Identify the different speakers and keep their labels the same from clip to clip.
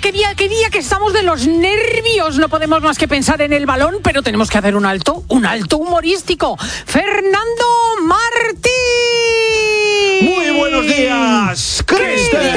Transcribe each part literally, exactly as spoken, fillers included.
Speaker 1: qué día, qué día que estamos de los nervios. No podemos más que pensar en el balón, pero tenemos que hacer un alto, un alto humorístico. Fernando Martín.
Speaker 2: Muy buenos días, Cristel.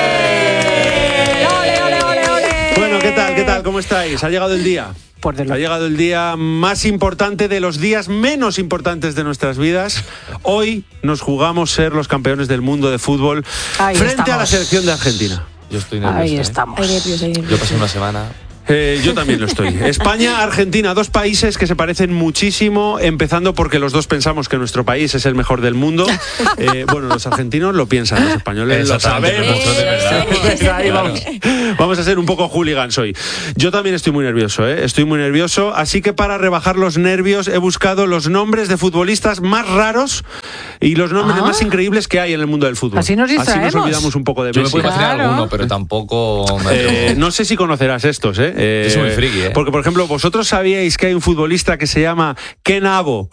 Speaker 1: Ole, ole, ole, ole.
Speaker 2: Bueno, ¿qué tal? ¿Qué tal? ¿Cómo estáis? Ha llegado el día. Ha llegado el día más importante de los días menos importantes de nuestras vidas. Hoy nos jugamos ser los campeones del mundo de fútbol
Speaker 1: Ahí
Speaker 2: frente
Speaker 1: estamos.
Speaker 2: a la selección de Argentina.
Speaker 3: Yo estoy nervioso.
Speaker 1: Ahí
Speaker 3: ¿eh?
Speaker 1: estamos.
Speaker 4: Hay nervios, hay nervios.
Speaker 3: Yo pasé una semana.
Speaker 2: Eh, yo también lo estoy. España, Argentina, dos países que se parecen muchísimo, empezando porque los dos pensamos que nuestro país es el mejor del mundo. Eh, bueno, los argentinos lo piensan, los españoles lo sabemos.
Speaker 3: Nosotros de verdad.
Speaker 2: Venga, ahí
Speaker 3: Claro.
Speaker 2: vamos. Vamos a ser un poco hooligans hoy. Yo también estoy muy nervioso, ¿eh? Estoy muy nervioso, así que para rebajar los nervios he buscado los nombres de futbolistas más raros y los nombres
Speaker 1: Ah.
Speaker 2: más increíbles que hay en el mundo del fútbol.
Speaker 1: Así nos distraemos.
Speaker 2: olvidamos un poco de
Speaker 3: Yo me
Speaker 2: Messi.
Speaker 3: puedo imaginar
Speaker 1: Claro.
Speaker 3: alguno, pero tampoco me atrevo.
Speaker 2: Eh, no sé si conocerás estos, ¿eh? Eh,
Speaker 3: Yo soy muy friki, ¿eh?
Speaker 2: Porque, por ejemplo, vosotros sabíais que hay un futbolista que se llama Kenavo.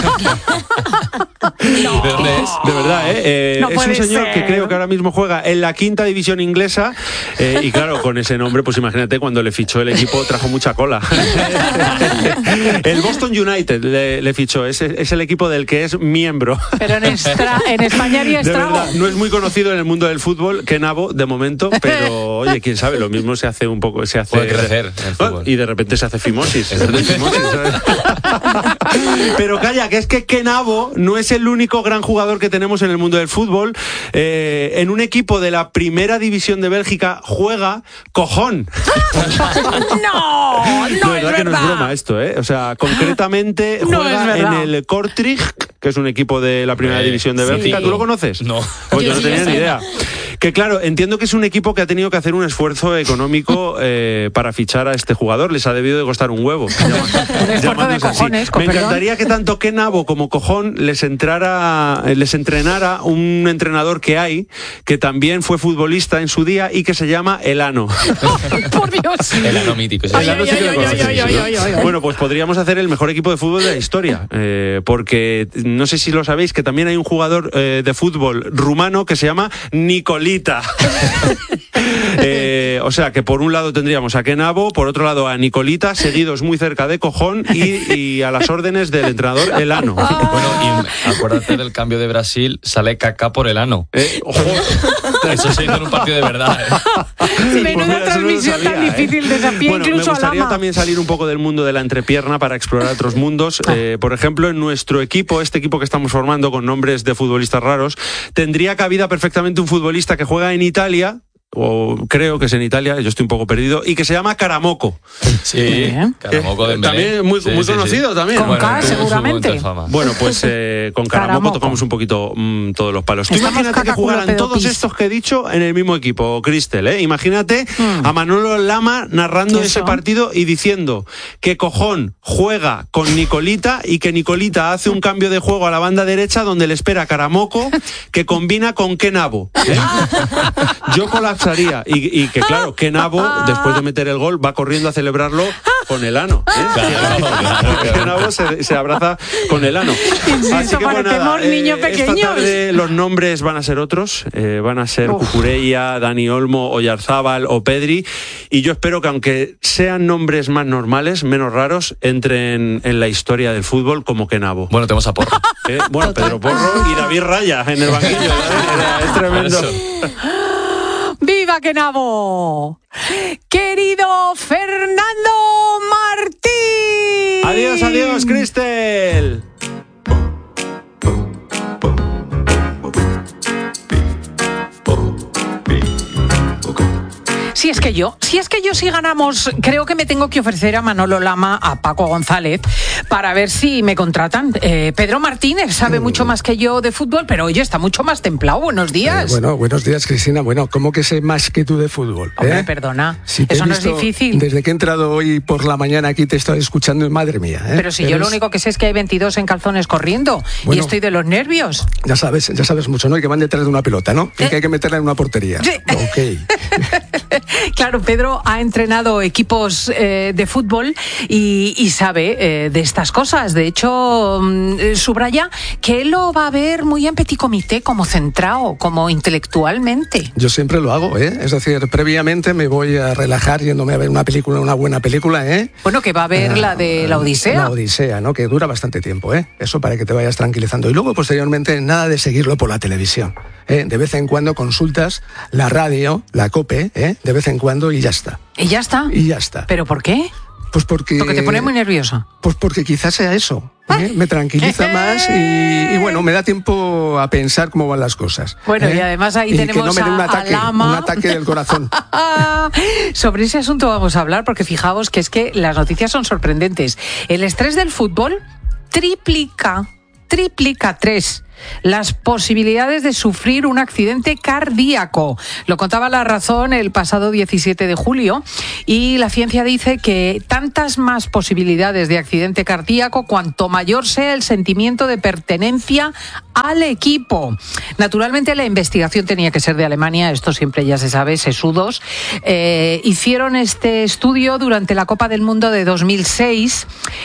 Speaker 3: ¿De dónde es?
Speaker 2: De verdad, ¿eh? Eh,
Speaker 1: No
Speaker 2: es un
Speaker 1: puede
Speaker 2: señor
Speaker 1: ser.
Speaker 2: que creo que ahora mismo juega en la quinta división inglesa eh, y claro, con ese nombre, pues imagínate, cuando le fichó el equipo trajo mucha cola. El Boston United le, le fichó, es, es el equipo del que es miembro.
Speaker 1: Pero en, estra, en España haría
Speaker 2: De
Speaker 1: estrago.
Speaker 2: verdad, no es muy conocido en el mundo del fútbol, Kenavo, de momento, pero oye, quién sabe, lo mismo se hace un poco, se hace
Speaker 3: Puede crecer en el fútbol.
Speaker 2: y de repente se hace fimosis. Se
Speaker 3: Exacto.
Speaker 2: hace fimosis, ¿sabes? Pero calla, que es que Kenavo no es el único gran jugador que tenemos en el mundo del fútbol. Eh, en un equipo de la primera división de Bélgica juega Cojón.
Speaker 1: No, no
Speaker 2: de
Speaker 1: es
Speaker 2: verdad que no es
Speaker 1: verdad.
Speaker 2: broma esto, ¿eh? O sea, concretamente
Speaker 1: No
Speaker 2: juega
Speaker 1: es
Speaker 2: en
Speaker 1: verdad.
Speaker 2: el Kortrijk, que es un equipo de la primera
Speaker 3: Eh,
Speaker 2: división de
Speaker 1: sí.
Speaker 2: Bélgica. ¿Tú lo conoces?
Speaker 3: No.
Speaker 2: Pues yo,
Speaker 4: Yo
Speaker 2: no
Speaker 4: sí,
Speaker 2: tenía
Speaker 4: yo
Speaker 2: ni
Speaker 4: sí.
Speaker 2: idea. Que claro, entiendo que es un equipo que ha tenido que hacer un esfuerzo económico eh, para fichar a este jugador. Les ha debido de costar un huevo.
Speaker 1: esfuerzo de cojones, con
Speaker 2: Me
Speaker 1: perdón.
Speaker 2: encantaría que tanto Kenavo como Cojón les entrara, eh, les entrenara un entrenador que hay, que también fue futbolista en su día y que se llama Elano.
Speaker 1: Por Dios.
Speaker 3: El ano mítico. sí.
Speaker 1: Ay,
Speaker 2: Elano sí que lo
Speaker 1: ay,
Speaker 2: conoces,
Speaker 1: ay, ay,
Speaker 2: ¿no?
Speaker 1: ay, ay, ay.
Speaker 2: Bueno, pues podríamos hacer el mejor equipo de fútbol de la historia, eh, porque no sé si lo sabéis, que también hay un jugador eh, de fútbol rumano que se llama Nicolita. Eh, o sea que por un lado tendríamos a Kenavo, por otro lado a Nicolita, seguidos muy cerca de Cojón y, y a las órdenes del entrenador Elano.
Speaker 3: Bueno, y acuérdate del cambio de Brasil, sale Kaká por el ano.
Speaker 2: Eh, ojo.
Speaker 3: Eso se hizo en un partido de verdad, ¿eh?
Speaker 1: Menuda
Speaker 2: Pues mira, eso no lo
Speaker 1: transmisión tan
Speaker 2: sabía, ¿eh?
Speaker 1: difícil, desafía
Speaker 2: Bueno,
Speaker 1: incluso
Speaker 2: me
Speaker 1: a
Speaker 2: gustaría
Speaker 1: Lama.
Speaker 2: también salir un poco del mundo de la entrepierna para explorar otros mundos.
Speaker 1: Ah.
Speaker 2: Eh, por ejemplo, en nuestro equipo, este equipo que estamos formando con nombres de futbolistas raros, tendría cabida perfectamente un futbolista que juega en Italia, o creo que es en Italia, yo estoy un poco perdido, y que se llama Caramoco.
Speaker 3: Sí,
Speaker 1: Bien.
Speaker 3: Caramoco
Speaker 2: Eh,
Speaker 3: de Dembélé.
Speaker 2: también muy-
Speaker 3: Sí,
Speaker 2: muy
Speaker 3: sí, sí.
Speaker 2: conocido también.
Speaker 1: Con K,
Speaker 3: tuvo su
Speaker 1: seguramente.
Speaker 3: momento de fama.
Speaker 2: Bueno, pues eh, con Caramoco,
Speaker 1: Caramoco.
Speaker 2: tocamos un poquito mm, todos los palos. Tú
Speaker 1: Estamos
Speaker 2: imagínate que
Speaker 1: caca, culo,
Speaker 2: jugaran
Speaker 1: pedo,
Speaker 2: todos
Speaker 1: pis.
Speaker 2: estos que he dicho en el mismo equipo, Cristel, ¿eh? Imagínate
Speaker 1: Mm.
Speaker 2: a Manolo Lama narrando
Speaker 1: ¿Y
Speaker 2: ese
Speaker 1: eso?
Speaker 2: partido y diciendo que Cojón juega con Nicolita y que Nicolita hace un cambio de juego a la banda derecha donde le espera Caramoco que combina con Kenavo. ¿eh? Yo colapsaría y, y que claro, Kenavo después de meter el gol va corriendo a celebrarlo con el ano. ¿eh?
Speaker 3: Claro, claro.
Speaker 2: Kenavo se, se abraza con el ano.
Speaker 1: Insisto,
Speaker 2: Así que, pues,
Speaker 1: parecemos
Speaker 2: nada,
Speaker 1: niños
Speaker 2: Esta
Speaker 1: pequeños.
Speaker 2: tarde los nombres van a ser otros, eh, van a ser
Speaker 1: Uf.
Speaker 2: Cucurella, Dani Olmo, Oyarzábal o Pedri, y yo espero que aunque sean nombres más normales, menos raros, entren en la historia del fútbol como Kenavo.
Speaker 3: Bueno, tenemos a Porro.
Speaker 2: Eh, bueno, Pedro Porro y David Raya en el banquillo, ¿vale? Es tremendo.
Speaker 3: Eso.
Speaker 1: ¡Viva Kenavo! Querido Fernando Martín.
Speaker 2: Adiós, adiós, Cristel.
Speaker 1: Si es que yo, si es que yo si ganamos, creo que me tengo que ofrecer a Manolo Lama, a Paco González, para ver si me contratan. Eh, Pedro Martínez sabe mucho más que yo de fútbol, pero oye, está mucho más templado. Buenos días.
Speaker 5: Eh, bueno, buenos días, Cristina. Bueno, ¿cómo que sé más que tú de fútbol?
Speaker 1: Hombre,
Speaker 5: ¿eh?
Speaker 1: perdona,
Speaker 5: Si te he
Speaker 1: eso no es
Speaker 5: visto
Speaker 1: difícil.
Speaker 5: Desde que he entrado hoy por la mañana aquí te he estado escuchando y madre mía. ¿eh?
Speaker 1: Pero si yo lo
Speaker 5: Eres-
Speaker 1: único que sé es que hay veintidós en calzones corriendo y
Speaker 5: Bueno.
Speaker 1: estoy de los nervios.
Speaker 5: Ya sabes, ya sabes mucho, ¿no? Y que van detrás de una pelota, ¿no? Y que hay que meterla en una portería.
Speaker 1: Sí.
Speaker 5: Ok.
Speaker 1: Claro, Pedro ha entrenado equipos eh, de fútbol y, y sabe eh, de estas cosas. De hecho, mm, subraya que él lo va a ver muy en petit comité, como centrado, como intelectualmente.
Speaker 5: Yo siempre lo hago, ¿eh? Es decir, previamente me voy a relajar yéndome a ver una película, una buena película, ¿eh?
Speaker 1: Bueno, que va a ver
Speaker 5: Ah,
Speaker 1: la de la Odisea.
Speaker 5: La Odisea, ¿no? Que dura bastante tiempo, ¿eh? Eso para que te vayas tranquilizando. Y luego, posteriormente, nada de seguirlo por la televisión, ¿eh? De vez en cuando consultas la radio, la COPE, ¿eh? De vez en cuando y ya está.
Speaker 1: ¿Y ya está?
Speaker 5: Y ya está.
Speaker 1: ¿Pero por qué?
Speaker 5: Pues porque...
Speaker 1: Porque te pone muy nerviosa.
Speaker 5: Pues porque quizás sea eso. ¿eh? Me tranquiliza más y, y, bueno, me da tiempo a pensar cómo van las cosas.
Speaker 1: Bueno,
Speaker 5: ¿eh?
Speaker 1: y además ahí
Speaker 5: y
Speaker 1: tenemos
Speaker 5: que no me dé un
Speaker 1: a,
Speaker 5: ataque,
Speaker 1: a Lama.
Speaker 5: un ataque del corazón.
Speaker 1: Sobre ese asunto vamos a hablar, porque fijaos que es que las noticias son sorprendentes. El estrés del fútbol triplica, triplica tres las posibilidades de sufrir un accidente cardíaco. Lo contaba La Razón el pasado diecisiete de julio y la ciencia dice que tantas más posibilidades de accidente cardíaco cuanto mayor sea el sentimiento de pertenencia al equipo. Naturalmente la investigación tenía que ser de Alemania, esto siempre ya se sabe, sesudos. Eh, hicieron este estudio durante la Copa del Mundo de dos mil seis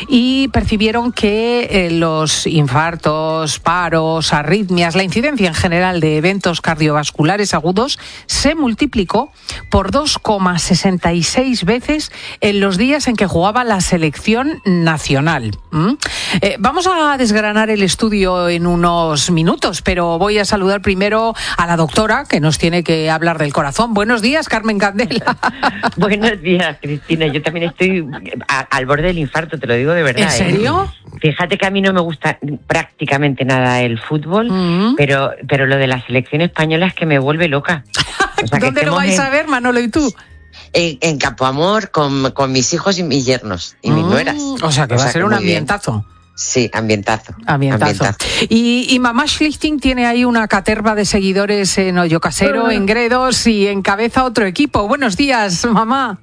Speaker 1: y percibieron que eh, los infartos, paros, arritmias, la incidencia en general de eventos cardiovasculares agudos se multiplicó por dos coma sesenta y seis veces en los días en que jugaba la selección nacional. ¿Mm? Eh, vamos a desgranar el estudio en unos minutos, pero voy a saludar primero a la doctora que nos tiene que hablar del corazón. Buenos días, Carmen Candela.
Speaker 4: Buenos días, Cristina. Yo también estoy a, al borde del infarto, te lo digo de verdad.
Speaker 1: ¿En serio?
Speaker 4: ¿eh? Fíjate que a mí no me gusta prácticamente nada el fútbol, mm. pero pero lo de la selección española es que me vuelve loca. O sea,
Speaker 1: ¿Dónde lo vais
Speaker 4: en,
Speaker 1: a ver, Manolo, y tú?
Speaker 4: En, en Campoamor con, con mis hijos y mis yernos y mm. mis nueras.
Speaker 1: O sea, que o va sea, a ser un ambientazo.
Speaker 4: Bien. Sí, ambientazo.
Speaker 1: Ambientazo. ambientazo. Y, y Mamá Schlichting tiene ahí una caterva de seguidores en Hoyo Casero, en Gredos y encabeza otro equipo. Buenos días, mamá.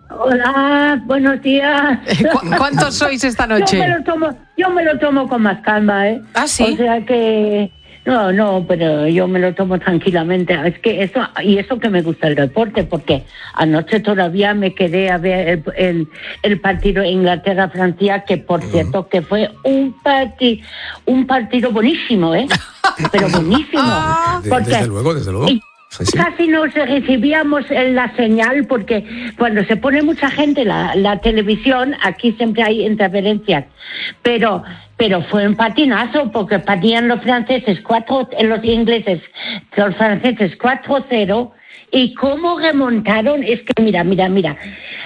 Speaker 6: Hola, buenos días.
Speaker 1: ¿Cu- ¿Cuántos sois esta noche?
Speaker 6: Yo me lo tomo, yo me lo tomo con más calma, ¿eh?
Speaker 1: ¿Ah, sí?
Speaker 6: O sea que... No, no, pero yo me lo tomo tranquilamente. Es que eso, y eso que me gusta el deporte, porque anoche todavía me quedé a ver el, el, el partido Inglaterra-Francia, que por uh-huh. cierto que fue un, parti, un partido buenísimo, ¿eh? Pero buenísimo.
Speaker 5: Ah, porque, desde luego, desde luego.
Speaker 6: Y, Sí, sí. Casi no recibíamos la señal porque cuando se pone mucha gente la, la televisión, aquí siempre hay interferencias, pero pero fue un patinazo porque patían los franceses cuatro, los ingleses, los franceses cuatro cero y cómo remontaron, es que mira, mira, mira.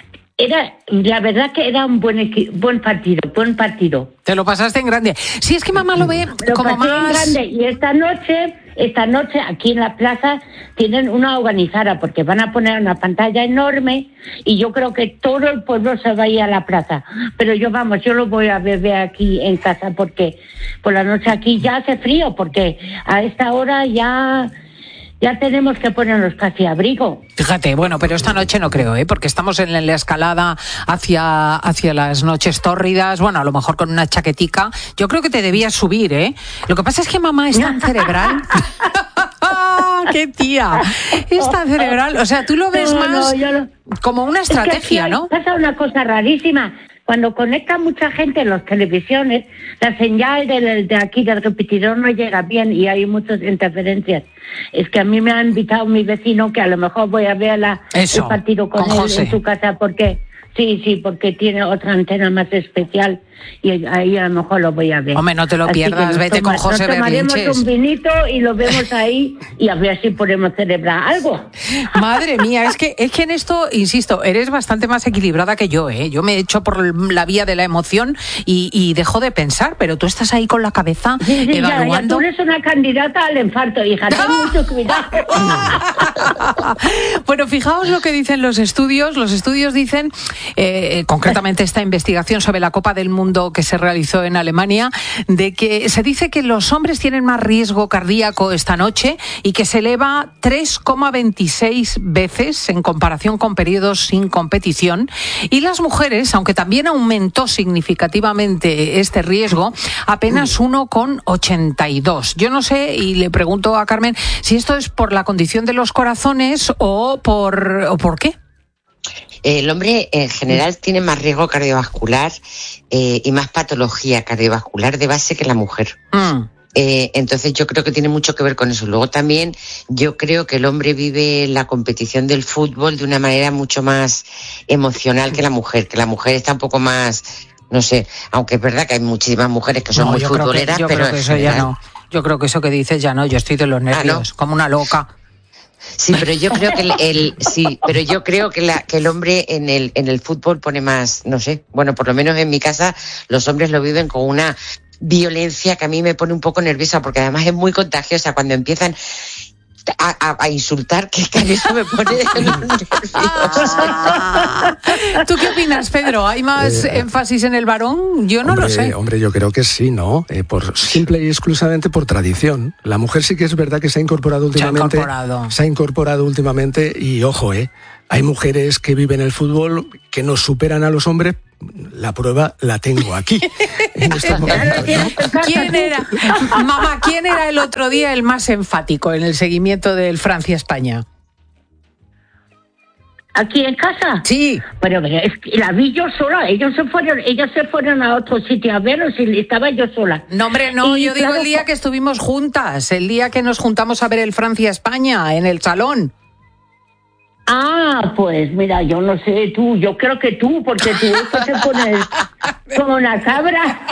Speaker 6: Era, la verdad que era un buen equi- buen partido, buen partido.
Speaker 1: Te lo pasaste en grande. Sí, es que mamá lo ve
Speaker 6: lo
Speaker 1: como
Speaker 6: pasé
Speaker 1: más...
Speaker 6: en grande. Y esta noche, esta noche aquí en la plaza tienen una organizada porque van a poner una pantalla enorme y yo creo que todo el pueblo se va a ir a la plaza. Pero yo, vamos, yo lo voy a ver aquí en casa porque por la noche aquí ya hace frío porque a esta hora ya... Ya tenemos que ponernos casi abrigo.
Speaker 1: Fíjate, bueno, pero esta noche no creo, ¿eh? Porque estamos en la escalada hacia, hacia las noches tórridas. Bueno, a lo mejor con una chaquetica. Yo creo que te debías subir, ¿eh? Lo que pasa es que mamá es tan cerebral. ¡Qué tía! Es tan cerebral. O sea, tú lo ves
Speaker 6: no,
Speaker 1: más
Speaker 6: no, lo...
Speaker 1: como una estrategia,
Speaker 6: es que
Speaker 1: ¿no?
Speaker 6: Pasa una cosa rarísima. Cuando conecta mucha gente en las televisiones, la señal de, de aquí del repetidor no llega bien y hay muchas interferencias. Es que a mí me ha invitado mi vecino que a lo mejor voy a ver la,
Speaker 1: Eso,
Speaker 6: el partido con,
Speaker 1: con
Speaker 6: él
Speaker 1: José.
Speaker 6: en su casa porque... Sí, sí, porque tiene otra antena más especial y ahí a lo mejor lo voy a ver.
Speaker 1: Hombre, no te lo
Speaker 6: Así
Speaker 1: pierdas, vete
Speaker 6: toma,
Speaker 1: con José
Speaker 6: nos tomaremos
Speaker 1: Berlinches.
Speaker 6: un vinito y lo vemos ahí y a ver si podemos celebrar algo.
Speaker 1: Madre mía, es que, es que en esto, insisto, eres bastante más equilibrada que yo, ¿eh? Yo me he hecho por la vía de la emoción y, y dejo de pensar, pero tú estás ahí con la cabeza
Speaker 6: sí, sí,
Speaker 1: evaluando.
Speaker 6: Ya, ya, tú eres una candidata al infarto, hija, ten mucho cuidado.
Speaker 1: Bueno, fijaos lo que dicen los estudios. Los estudios dicen, eh, concretamente esta investigación sobre la Copa del Mundo que se realizó en Alemania, de que se dice que los hombres tienen más riesgo cardíaco esta noche y que se eleva tres coma veintiséis veces en comparación con periodos sin competición. Y las mujeres, aunque también aumentó significativamente este riesgo, apenas uno coma ochenta y dos. Yo no sé, y le pregunto a Carmen, si esto es por la condición de los corazones edades o por, o por qué?
Speaker 4: El hombre en general tiene más riesgo cardiovascular eh, y más patología cardiovascular de base que la mujer. Mm. Eh, entonces yo creo que tiene mucho que ver con eso. Luego también yo creo que el hombre vive la competición del fútbol de una manera mucho más emocional que la mujer, que la mujer está un poco más, no sé, aunque es verdad que hay muchísimas mujeres que son
Speaker 1: no,
Speaker 4: muy
Speaker 1: yo
Speaker 4: futboleras,
Speaker 1: creo que, yo
Speaker 4: pero
Speaker 1: creo que eso ya no. Yo creo que eso que dices ya no, yo estoy de los nervios, ah, ¿no? Como una loca.
Speaker 4: Sí, pero yo creo que el, el sí, pero yo creo que, la, que el hombre en el en el fútbol pone más, no sé, bueno, por lo menos en mi casa los hombres lo viven con una violencia que a mí me pone un poco nerviosa, porque además es muy contagiosa cuando empiezan a, a, a insultar, que, que a mí eso me pone nerviosa.
Speaker 1: ¿Tú qué opinas, Pedro? ¿Hay más eh, énfasis en el varón? Yo no
Speaker 5: hombre,
Speaker 1: lo sé.
Speaker 5: Hombre, yo creo que sí, ¿no? Eh, por simple y exclusivamente por tradición. La mujer sí que es verdad que se ha incorporado últimamente.
Speaker 1: Se ha incorporado.
Speaker 5: Se ha incorporado últimamente y, ojo, ¿eh? Hay mujeres que viven el fútbol que nos superan a los hombres. La prueba la tengo aquí, en este momento, ¿no?
Speaker 1: ¿Quién era, mamá, quién era el otro día el más enfático en el seguimiento del Francia-España?
Speaker 6: ¿Aquí en casa?
Speaker 1: Sí.
Speaker 6: Pero es que la vi yo sola. Ellos se fueron, ellos se fueron a otro sitio a verlos y estaba yo sola.
Speaker 1: No, hombre, no,
Speaker 6: y
Speaker 1: yo
Speaker 6: claro,
Speaker 1: digo el día que estuvimos juntas, el día que nos juntamos a ver el Francia-España en el salón.
Speaker 6: Ah, pues mira, yo no sé tú, yo creo que tú, porque tú esto te pones como una cabra.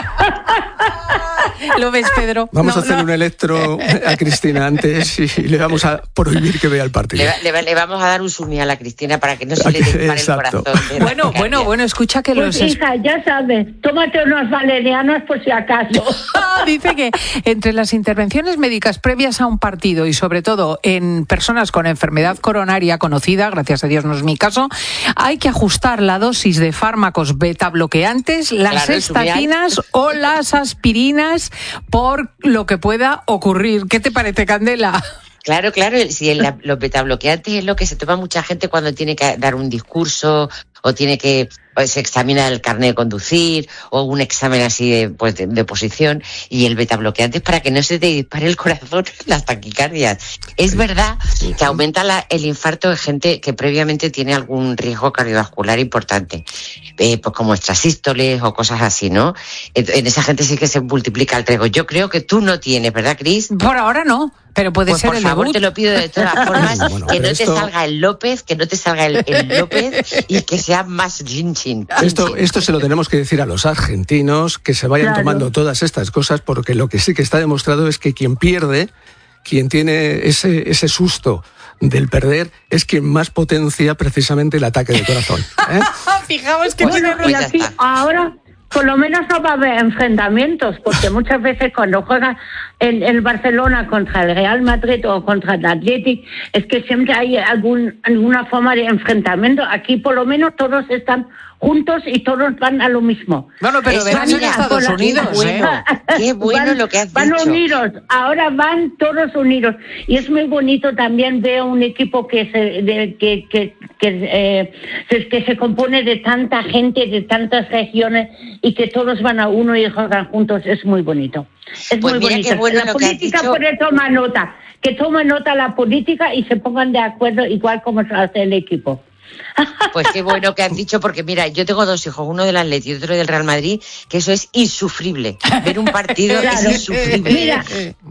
Speaker 1: ¿Lo ves, Pedro?
Speaker 5: Vamos
Speaker 1: no,
Speaker 5: a hacer
Speaker 1: no.
Speaker 5: un electro a Cristina antes y le vamos a prohibir que vea el partido.
Speaker 4: Le, le, le vamos a dar un sumi a la Cristina para que no se le dispare el corazón.
Speaker 1: Bueno, bueno, bueno, escucha que
Speaker 6: pues
Speaker 1: los...
Speaker 6: hija, ya sabes, tómate unos valerianos por si acaso.
Speaker 1: Dice que entre las intervenciones médicas previas a un partido y sobre todo en personas con enfermedad coronaria conocida, gracias a Dios no es mi caso, hay que ajustar la dosis de fármacos beta bloqueantes, las
Speaker 4: claro,
Speaker 1: estatinas o las aspirinas por lo que pueda ocurrir. ¿Qué te parece, Candela?
Speaker 4: Claro, claro, si el, los betabloqueantes es lo que se toma mucha gente cuando tiene que dar un discurso o tiene que pues, se examina el carnet de conducir o un examen así de, pues, de, de posición, y el betabloqueante es para que no se te dispare el corazón, las taquicardias. Es verdad que aumenta la, el infarto de gente que previamente tiene algún riesgo cardiovascular importante, eh, pues como extrasístoles o cosas así, ¿no? En, en esa gente sí que se multiplica el riesgo. Yo creo que tú no tienes, ¿verdad, Cris?
Speaker 1: Por ahora no. Pero puede
Speaker 4: pues
Speaker 1: ser
Speaker 4: por
Speaker 1: el
Speaker 4: favor,
Speaker 1: debut.
Speaker 4: te lo pido de todas formas, bueno, que no te esto... salga el López, que no te salga el, el López y que sea más chin chin.
Speaker 5: Esto, esto se lo tenemos que decir a los argentinos, que se vayan claro. tomando todas estas cosas, porque lo que sí que está demostrado es que quien pierde, quien tiene ese, ese susto del perder, es quien más potencia precisamente el ataque de corazón. ¿eh?
Speaker 1: Fijaos que
Speaker 6: bueno, y aquí, ahora... Por lo menos no va a haber enfrentamientos, porque muchas veces cuando juega el, el Barcelona contra el Real Madrid o contra el Athletic, es que siempre hay algún, alguna forma de enfrentamiento. Aquí por lo menos todos están juntos y todos van a lo mismo.
Speaker 1: Bueno, pero verás en Estados Unidos,
Speaker 4: bueno,
Speaker 1: ¿eh?
Speaker 4: Qué bueno
Speaker 6: van,
Speaker 4: lo que has
Speaker 6: van
Speaker 4: dicho.
Speaker 6: Van unidos, ahora van todos unidos. Y es muy bonito también ver un equipo que se, de, que, que, que, eh, se, que se compone de tanta gente, de tantas regiones, y que todos van a uno y juegan juntos. Es muy bonito. Es
Speaker 4: pues
Speaker 6: muy
Speaker 4: mira
Speaker 6: bonito.
Speaker 4: Qué bueno
Speaker 6: la
Speaker 4: lo
Speaker 6: política
Speaker 4: que has
Speaker 6: puede tomar nota. Que tome nota la política y se pongan de acuerdo igual como se hace el equipo.
Speaker 4: Pues qué bueno que has dicho, porque mira, yo tengo dos hijos, uno del Atleti y otro del Real Madrid, que eso es insufrible. Ver un partido claro. es insufrible.
Speaker 6: Mira,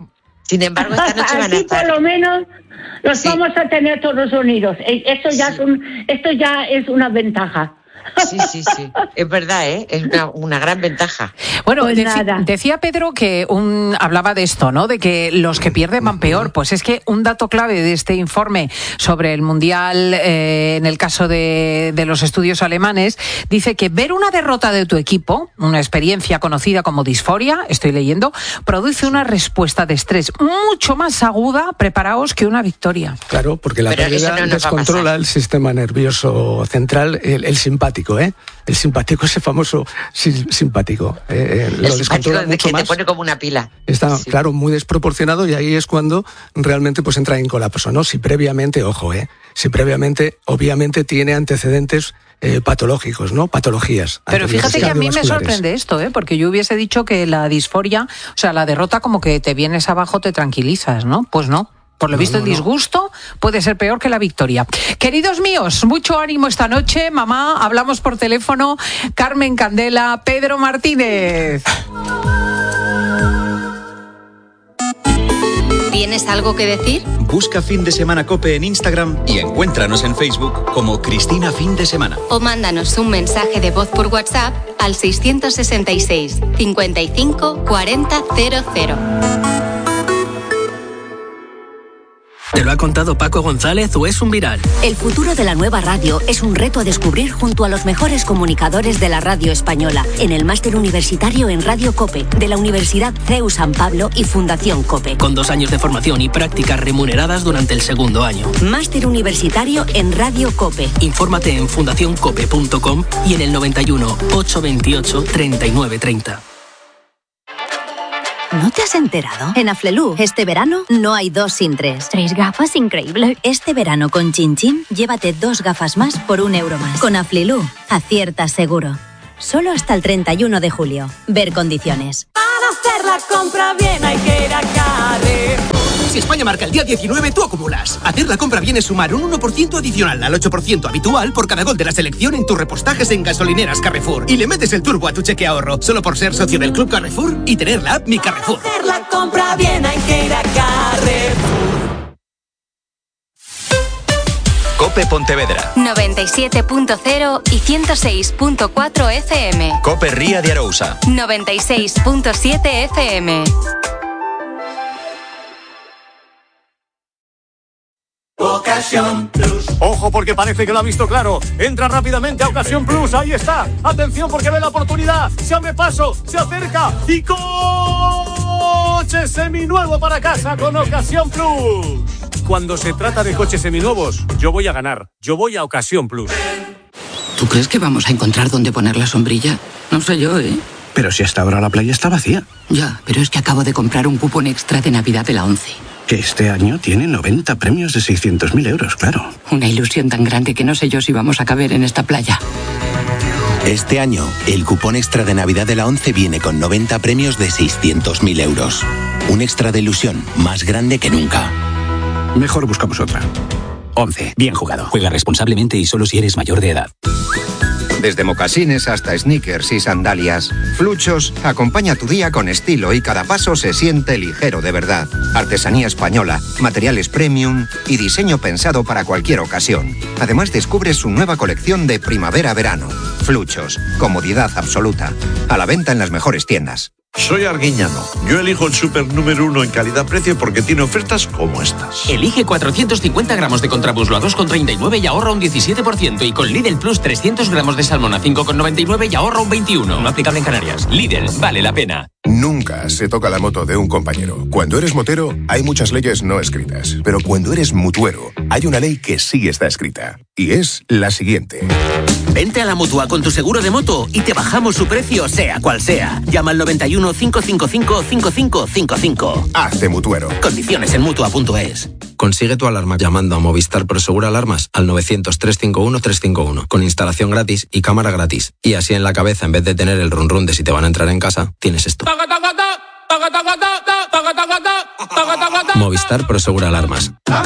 Speaker 4: sin embargo, esta noche van a estar.
Speaker 6: Por lo menos los sí. vamos a tener todos unidos. Esto ya, sí. es, un, esto ya es una ventaja.
Speaker 4: Sí, sí, sí. Es verdad, ¿eh? Es una, una gran ventaja.
Speaker 1: Bueno,
Speaker 6: pues
Speaker 1: deci- decía Pedro que un, hablaba de esto, ¿no? De que los que pierden van peor. Pues es que un dato clave de este informe sobre el Mundial, eh, en el caso de, de los estudios alemanes, dice que ver una derrota de tu equipo, una experiencia conocida como disforia, estoy leyendo, produce una respuesta de estrés mucho más aguda, preparaos, que una victoria.
Speaker 5: Claro, porque la
Speaker 4: Pero
Speaker 5: pérdida
Speaker 4: no
Speaker 5: descontrola el sistema nervioso central, el, el simpático. ¿Eh? El simpático, ese famoso simpático. Eh,
Speaker 4: el
Speaker 5: lo
Speaker 4: simpático de que
Speaker 5: más.
Speaker 4: te pone como una pila.
Speaker 5: Está,
Speaker 4: sí.
Speaker 5: claro, muy desproporcionado, y ahí es cuando realmente pues entra en colapso, ¿no? Si previamente, ojo, ¿eh? Si previamente, obviamente, tiene antecedentes eh, patológicos, ¿no? Patologías.
Speaker 1: Pero fíjate que a mí me sorprende esto, ¿eh? Porque yo hubiese dicho que la disforia, o sea, la derrota, como que te vienes abajo, te tranquilizas, ¿no? Pues no. Por lo
Speaker 5: No,
Speaker 1: visto,
Speaker 5: no,
Speaker 1: el
Speaker 5: no.
Speaker 1: disgusto puede ser peor que la victoria. Queridos míos, mucho ánimo esta noche. Mamá, hablamos por teléfono. Carmen Candela, Pedro Martínez.
Speaker 7: ¿Tienes algo que decir?
Speaker 8: Busca Fin de Semana COPE en Instagram y encuéntranos en Facebook como Cristina Fin de Semana.
Speaker 7: O mándanos un mensaje de voz por WhatsApp al seiscientos sesenta y seis, cincuenta y cinco, cuarenta, cero cero.
Speaker 9: ¿Te lo ha contado Paco González o es un viral?
Speaker 10: El futuro de la nueva radio es un reto a descubrir junto a los mejores comunicadores de la radio española en el Máster Universitario en Radio COPE de la Universidad C E U San Pablo y Fundación COPE.
Speaker 9: Con dos años de formación y prácticas remuneradas durante el segundo año.
Speaker 10: Máster Universitario en Radio COPE.
Speaker 9: Infórmate en fundación cope punto com y en el noventa y uno, ochocientos veintiocho, treinta y nueve treinta.
Speaker 10: ¿No te has enterado? En Aflelu, este verano, no hay dos sin tres.
Speaker 11: Tres gafas, increíble.
Speaker 10: Este verano con Chin Chin, llévate dos gafas más por un euro más. Con Aflelu, aciertas seguro. Solo hasta el treinta y uno de julio. Ver condiciones.
Speaker 12: Para hacer la compra bien hay que ir a Carrefour.
Speaker 13: Si España marca el día diecinueve, tú acumulas. Hacer la compra bien es sumar un uno por ciento adicional al ocho por ciento habitual por cada gol de la selección en tus repostajes en gasolineras Carrefour. Y le metes el turbo a tu cheque ahorro, solo por ser socio del Club Carrefour y tener la app Mi Carrefour.
Speaker 12: Para hacer la compra bien hay que ir a Carrefour.
Speaker 8: COPE Pontevedra.
Speaker 7: noventa y siete punto cero y ciento seis punto cuatro F M.
Speaker 8: COPE Ría de Arousa.
Speaker 7: noventa y seis punto siete F M.
Speaker 14: Ocasión Plus. Ojo porque parece que lo ha visto claro. Entra rápidamente a Ocasión Plus. Ahí está. Atención porque ve la oportunidad. Se abre paso, se acerca y coche seminuevo para casa con Ocasión Plus. Cuando se trata de coches seminuevos, yo voy a ganar. Yo voy a Ocasión Plus.
Speaker 15: ¿Tú crees que vamos a encontrar dónde poner la sombrilla? No sé yo, ¿eh?
Speaker 16: Pero si hasta ahora la playa está vacía.
Speaker 15: Ya, pero es que acabo de comprar un cupón extra de Navidad de la ONCE.
Speaker 16: Que este año tiene noventa premios de seiscientos mil euros, claro.
Speaker 15: Una ilusión tan grande que no sé yo si vamos a caber en esta playa.
Speaker 17: Este año, el cupón extra de Navidad de la ONCE viene con noventa premios de seiscientos mil euros. Un extra de ilusión más grande que nunca.
Speaker 16: Mejor buscamos otra.
Speaker 18: ONCE. Bien jugado. Juega responsablemente y solo si eres mayor de edad.
Speaker 19: Desde mocasines hasta sneakers y sandalias, Fluchos acompaña tu día con estilo y cada paso se siente ligero de verdad. Artesanía española, materiales premium y diseño pensado para cualquier ocasión. Además descubres su nueva colección de primavera-verano. Fluchos, comodidad absoluta. A la venta en las mejores tiendas.
Speaker 20: Soy Arguiñano. Yo elijo el súper número uno en calidad-precio porque tiene ofertas como estas.
Speaker 21: Elige cuatrocientos cincuenta gramos de contramuslo a dos con treinta y nueve y ahorra un diecisiete por ciento. Y con Lidl Plus trescientos gramos de salmón a cinco con noventa y nueve y ahorra un veintiuno por ciento. No aplicable en Canarias. Lidl, vale la pena.
Speaker 22: Nunca se toca la moto de un compañero. Cuando eres motero, hay muchas leyes no escritas. Pero cuando eres mutuero, hay una ley que sí está escrita. Y es la siguiente.
Speaker 23: Vente a la Mutua con tu seguro de moto y te bajamos su precio, sea cual sea. Llama al noventa y uno, cinco cinco cinco, cinco cinco cinco cinco.
Speaker 22: Hazte mutuero.
Speaker 23: Condiciones en mutua punto es.
Speaker 24: Consigue tu alarma llamando a Movistar Prosegur Alarmas al novecientos, trescientos cincuenta y uno, trescientos cincuenta y uno con instalación gratis y cámara gratis. Y así en la cabeza, en vez de tener el run run de si te van a entrar en casa, tienes esto. Movistar Prosegur Alarmas.